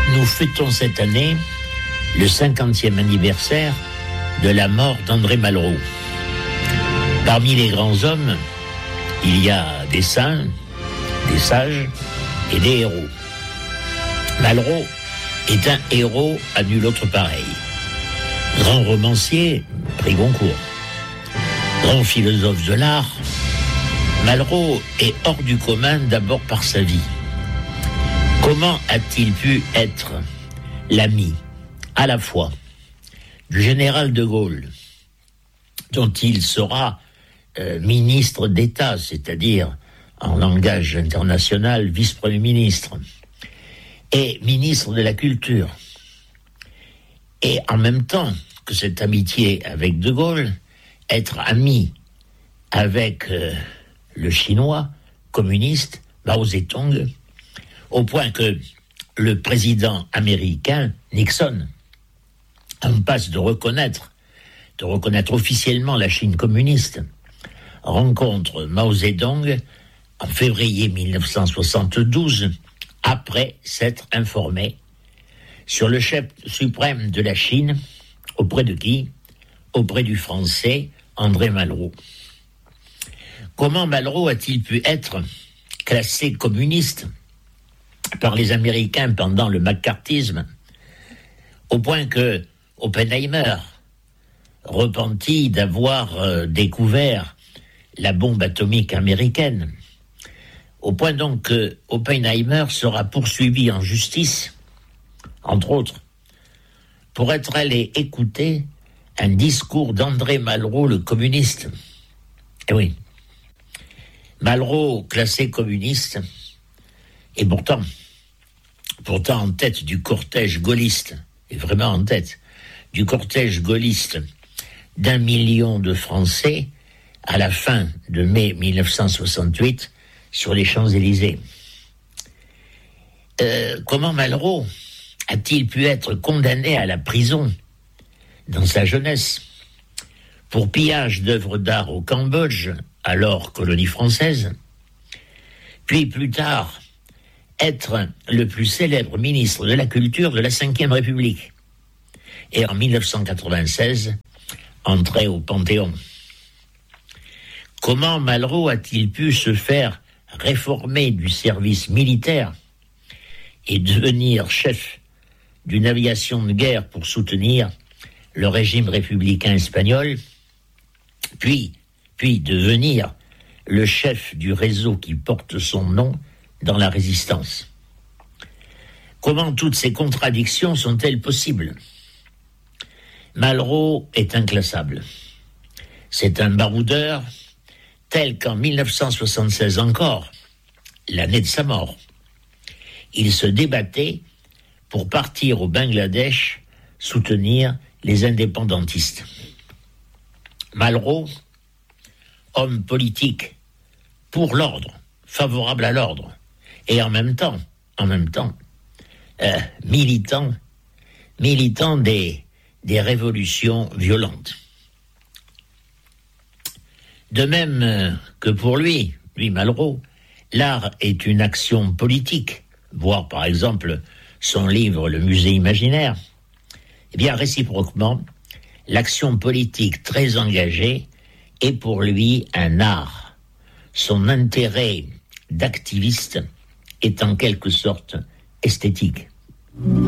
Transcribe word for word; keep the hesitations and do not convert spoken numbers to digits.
nous fêtons cette année le cinquantième anniversaire de la mort d'André Malraux. Parmi les grands hommes, il y a des saints, des sages et des héros. Malraux est un héros à nul autre pareil. Grand romancier, prix Goncourt. Grand philosophe de l'art, Malraux est hors du commun d'abord par sa vie. Comment a-t-il pu être l'ami, à la fois, du général de Gaulle, dont il sera euh, ministre d'État, c'est-à-dire, en langage international, vice-premier ministre, et ministre de la Culture, et en même temps que cette amitié avec de Gaulle, être ami avec euh, le chinois communiste Mao Zedong, au point que le président américain Nixon, en passe de reconnaître, de reconnaître officiellement la Chine communiste, rencontre Mao Zedong en février dix-neuf cent soixante-douze, après s'être informé sur le chef suprême de la Chine, auprès de qui? Auprès du Français André Malraux. Comment Malraux a-t-il pu être classé communiste par les Américains pendant le macartisme, au point que Oppenheimer, repenti d'avoir euh, découvert la bombe atomique américaine, au point donc que Oppenheimer sera poursuivi en justice, entre autres, pour être allé écouter un discours d'André Malraux, le communiste. Eh oui, Malraux classé communiste, et pourtant, pourtant en tête du cortège gaulliste, et vraiment en tête du cortège gaulliste d'un million de Français à la fin de mai dix-neuf cent soixante-huit sur les Champs-Élysées. Euh, comment Malraux a-t-il pu être condamné à la prison dans sa jeunesse pour pillage d'œuvres d'art au Cambodge, alors colonie française, puis plus tard être le plus célèbre ministre de la Culture de la Cinquième République, et en dix-neuf cent quatre-vingt-seize, entrer au Panthéon. Comment Malraux a-t-il pu se faire réformer du service militaire et devenir chef d'une aviation de guerre pour soutenir le régime républicain espagnol, puis, puis devenir le chef du réseau qui porte son nom dans la résistance? Comment toutes ces contradictions sont-elles possibles? Malraux est inclassable. C'est un baroudeur tel qu'en dix-neuf cent soixante-seize encore, l'année de sa mort, il se débattait pour partir au Bangladesh soutenir les indépendantistes. Malraux, homme politique pour l'ordre, favorable à l'ordre, et en même temps, en même temps, euh, militant, militant des, des révolutions violentes. De même que pour lui, lui Malraux, l'art est une action politique, voir par exemple son livre Le Musée imaginaire. Eh bien, réciproquement, l'action politique très engagée est pour lui un art. Son intérêt d'activiste est en quelque sorte esthétique.